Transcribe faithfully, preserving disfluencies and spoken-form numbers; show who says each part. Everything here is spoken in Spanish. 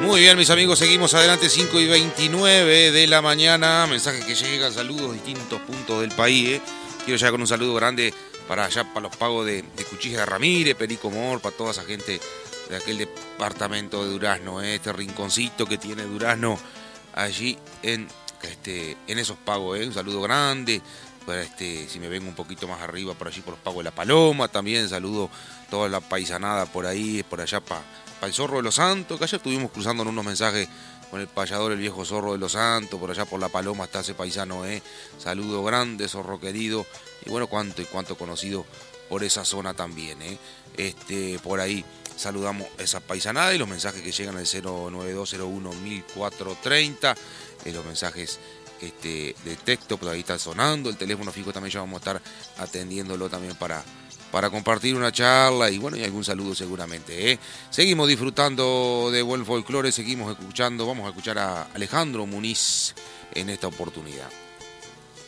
Speaker 1: Muy bien, mis amigos, seguimos adelante, cinco y veintinueve de la mañana. Mensajes que llegan, saludos de distintos puntos del país. ¿eh? Quiero llegar con un saludo grande para allá, para los pagos de, de Cuchilla de Ramírez, Perico Mor, para toda esa gente de aquel departamento de Durazno, ¿eh? este rinconcito que tiene Durazno allí en, este, en esos pagos. ¿eh? Un saludo grande. Para este, si me vengo un poquito más arriba, por allí por los pagos de La Paloma, también saludo toda la paisanada por ahí, por allá para pa el Zorro de los Santos, que ayer estuvimos cruzando unos mensajes con el payador, el viejo Zorro de los Santos, por allá por La Paloma está ese paisano, eh. Saludo grande, Zorro querido, y bueno, cuánto y cuánto conocido por esa zona también, eh. Este, por ahí saludamos esa paisanada y los mensajes que llegan al cero nueve dos cero uno cuatro cero tres cero, eh, los mensajes Este, de texto, pero ahí está sonando, el teléfono fijo también ya vamos a estar atendiéndolo también para, para compartir una charla y bueno, y algún saludo seguramente. ¿eh? Seguimos disfrutando de buen folclore, seguimos escuchando, vamos a escuchar a Alejandro Muniz en esta oportunidad.